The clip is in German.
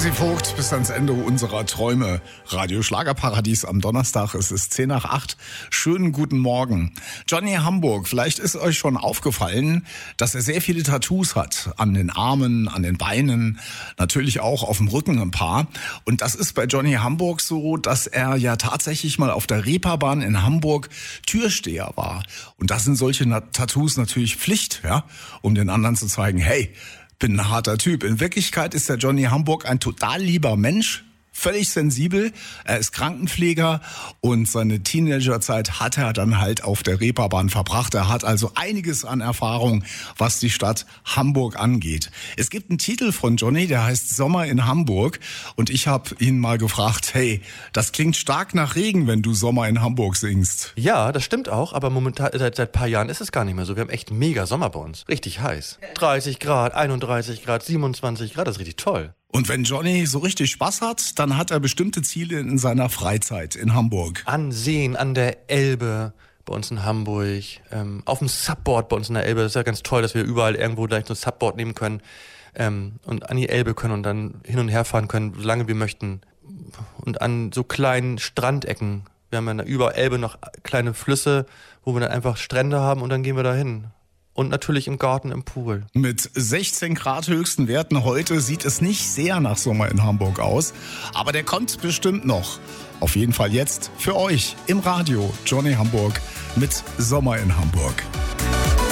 Hansi Vogt bis ans Ende unserer Träume. Radio Schlagerparadies am Donnerstag. Es ist 7:50. Schönen guten Morgen. Johnny Hamburg, vielleicht ist euch schon aufgefallen, dass er sehr viele Tattoos hat. An den Armen, an den Beinen, natürlich auch auf dem Rücken ein paar. Und das ist bei Johnny Hamburg so, dass er ja tatsächlich mal auf der Reeperbahn in Hamburg Türsteher war. Und das sind solche Tattoos natürlich Pflicht, ja, um den anderen zu zeigen, hey, bin ein harter Typ. In Wirklichkeit ist der Johnny Hamburg ein total lieber Mensch, völlig sensibel. Er ist Krankenpfleger und seine Teenagerzeit hat er dann halt auf der Reeperbahn verbracht. Er hat also einiges an Erfahrung, was die Stadt Hamburg angeht. Es gibt einen Titel von Johnny, der heißt Sommer in Hamburg. Und ich habe ihn mal gefragt, hey, das klingt stark nach Regen, wenn du Sommer in Hamburg singst. Ja, das stimmt auch, aber momentan, seit ein paar Jahren ist es gar nicht mehr so. Wir haben echt mega Sommer bei uns. Richtig heiß. 30 Grad, 31 Grad, 27 Grad, das ist richtig toll. Und wenn Johnny so richtig Spaß hat, dann hat er bestimmte Ziele in seiner Freizeit in Hamburg. An Seen, an der Elbe, bei uns in Hamburg, auf dem Subboard bei uns in der Elbe. Das ist ja ganz toll, dass wir überall irgendwo gleich so ein Subboard nehmen können und an die Elbe können und dann hin und her fahren können, solange wir möchten. Und an so kleinen Strandecken. Wir haben ja in der Elbe noch kleine Flüsse, wo wir dann einfach Strände haben und dann gehen wir da hin. Und natürlich im Garten, im Pool. Mit 16 Grad höchsten Werten heute sieht es nicht sehr nach Sommer in Hamburg aus. Aber der kommt bestimmt noch. Auf jeden Fall jetzt für euch im Radio Johnny Hamburg mit Sommer in Hamburg.